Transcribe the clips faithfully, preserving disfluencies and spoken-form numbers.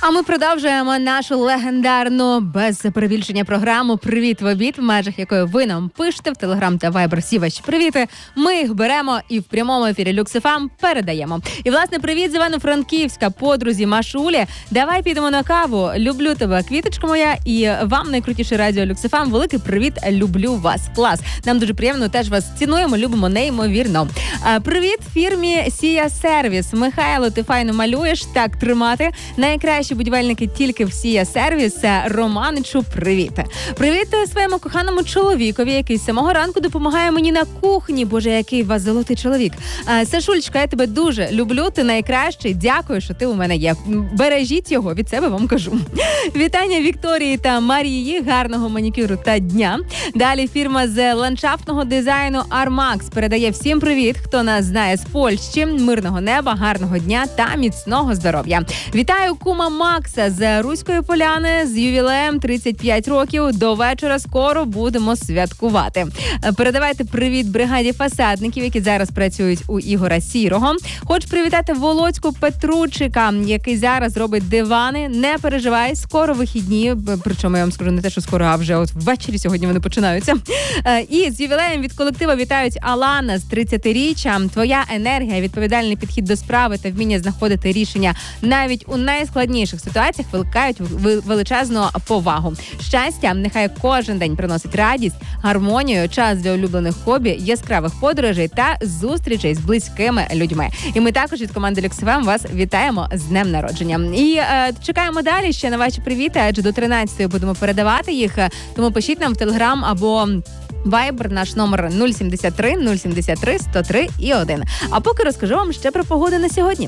А ми продовжуємо нашу легендарну, без перебільшення програму «Привіт в обід», в межах якої ви нам пишете в Телеграм та Вайбер всі ваші привіти. Ми їх беремо і в прямому ефірі Люкс еф ем передаємо. І, власне, привіт з Івано-Франківська, подрузі Машулі. Давай підемо на каву. Люблю тебе, квіточка моя. І вам, найкрутіше радіо Люкс еф ем, великий привіт, люблю вас. Клас. Нам дуже приємно, теж вас цінуємо, любимо неймовірно. Привіт фірмі Сія Сервіс. Михайло, ти файно малюєш, так тримати. Найкращі будівельники тільки в Сія Сервіс. Романичу, привіт. Привіт своєму коханому чоловікові, який з самого ранку допомагає мені на кухні. Боже, який у вас золотий чоловік. Сашульчка, я тебе дуже люблю, ти найкращий. Дякую, що ти у мене є. Бережіть його, від себе вам кажу. Вітання Вікторії та Марії, гарного манікюру та дня. Далі фірма з ландшафтного дизайну Armax передає всім привіт, хто нас знає з Польщі. Мирного неба, гарного дня та міцного здоров'я. Вітаю кума Макса з Руської Поляни з ювілеєм тридцять п'ять років. До вечора скоро будемо святкувати. Передавайте привіт бригаді фасадників, які зараз працюють у Ігора Сірого. Хочу привітати Володьку Петручика, який зараз робить дивани. Не переживай, скоро вихідні. Причому я вам скажу не те, що скоро, а вже от ввечері сьогодні вони починаються. І з ювілеєм від колектива вітають Алана з тридцятиріччям. Твоя енергія, відповідальний підхід до справи та вміння знаходити рішення навіть у найскладніших ситуаціях викликають величезну повагу. Щастя, нехай кожен день приносить радість, гармонію, час для улюблених хобі, яскравих подорожей та зустрічей з близькими людьми. І ми також від команди Люкс еф ем вас вітаємо з днем народження. І е, чекаємо далі ще на ваші привіти, адже до тринадцятої будемо передавати їх. Тому пишіть нам в Телеграм або Вайбер, наш номер нуль сімдесят три нуль сімдесят три сто три і один. А поки розкажу вам ще про погоду на сьогодні.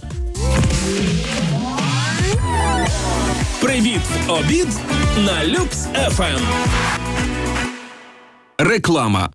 Привіт в обід на Люкс еф ем. Реклама.